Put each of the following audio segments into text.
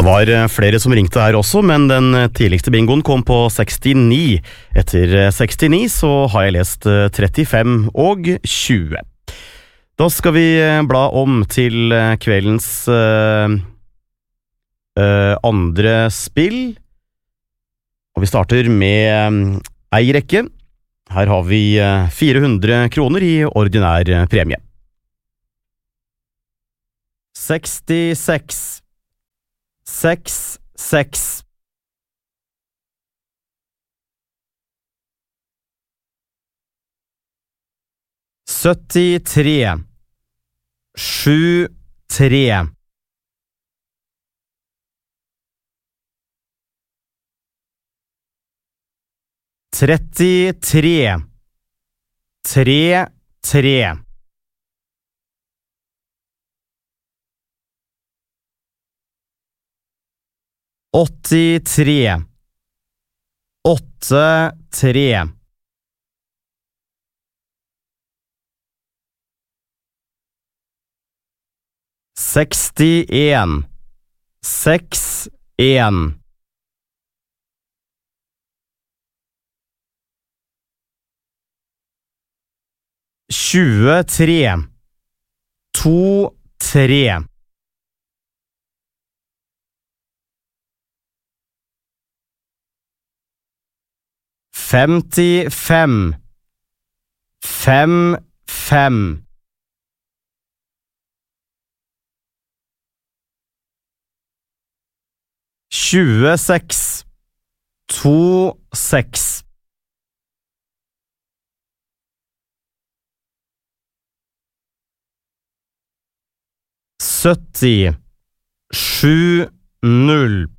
var flere som ringte her også, men den tidligste bingoen kom på 69. Etter 69 så har jeg lest 35 og 20. Da skal vi bla om til kveldens andre spill. Og vi starter med ei rekke. Her har vi 400 kroner i ordinær premie. 66 66 73 73 33 33 83 83 61 61 23 23 55 55 26 26 70 70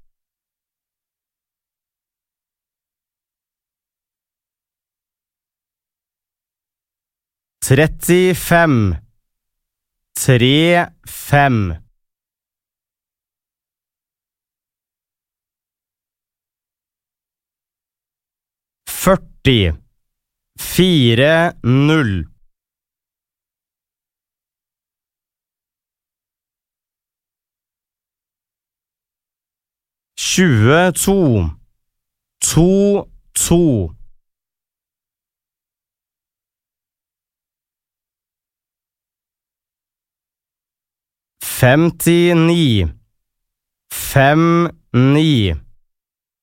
35 35 40 40 22 22 59 59